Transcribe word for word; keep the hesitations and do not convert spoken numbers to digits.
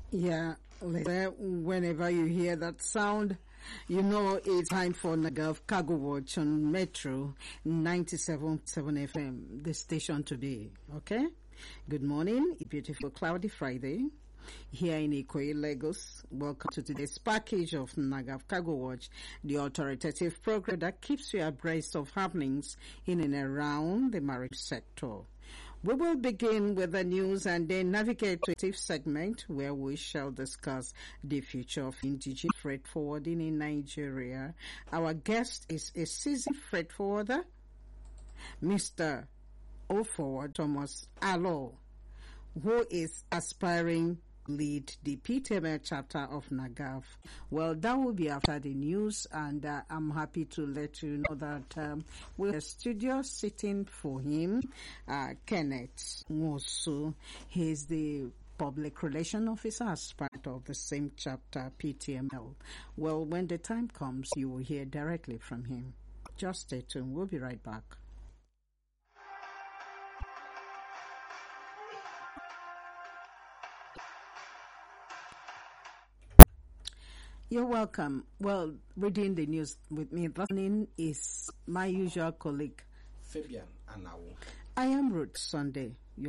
Yeah, listen, whenever you hear that sound, you know it's time for Nagav Cargo Watch on Metro ninety-seven point seven F M, the station to be. Okay? Good morning, a beautiful cloudy Friday. Here in Ikoyi, Lagos. Welcome to today's package of Nagav Cargo Watch, the authoritative program that keeps you abreast of happenings in and around the marriage sector. We will begin with the news and then navigate to a safe segment where we shall discuss the future of indigenous freight forwarding in Nigeria. Our guest is a seasoned freight forwarder, Mister O Forward Thomas Alo, who is aspiring lead the P T M L chapter of Nagav. Well, that will be after the news, and uh, I'm happy to let you know that um, we're in the studio sitting for him, uh, Kenneth Nwosu. He's the public relation officer as part of the same chapter, P T M L. Well, when the time comes, you will hear directly from him. Just stay tuned. We'll be right back. You're welcome. Well, reading the news with me this morning is my usual colleague, Fabian Anawo. I am Ruth Sunday.